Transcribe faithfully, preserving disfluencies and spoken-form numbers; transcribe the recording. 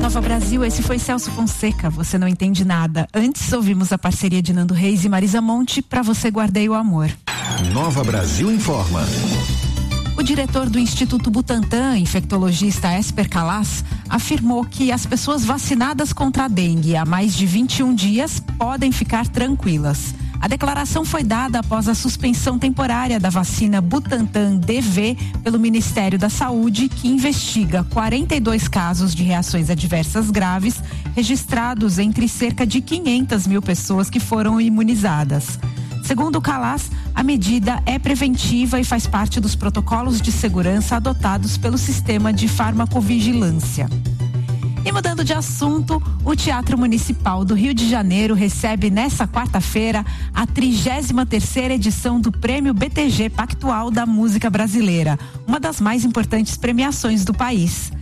Nova Brasil, esse foi Celso Fonseca, Você Não Entende Nada. Antes ouvimos a parceria de Nando Reis e Marisa Monte, Pra Você Guardei o Amor. Nova Brasil informa. O diretor do Instituto Butantan, infectologista Esper Calas, afirmou que as pessoas vacinadas contra a dengue há mais de vinte e um dias podem ficar tranquilas. A declaração foi dada após a suspensão temporária da vacina Butantan D V pelo Ministério da Saúde, que investiga quarenta e dois casos de reações adversas graves registrados entre cerca de quinhentas mil pessoas que foram imunizadas. Segundo Calas, a medida é preventiva e faz parte dos protocolos de segurança adotados pelo sistema de farmacovigilância. E mudando de assunto, o Teatro Municipal do Rio de Janeiro recebe nesta quarta-feira a trigésima terceira edição do Prêmio B T G Pactual da Música Brasileira, uma das mais importantes premiações do país.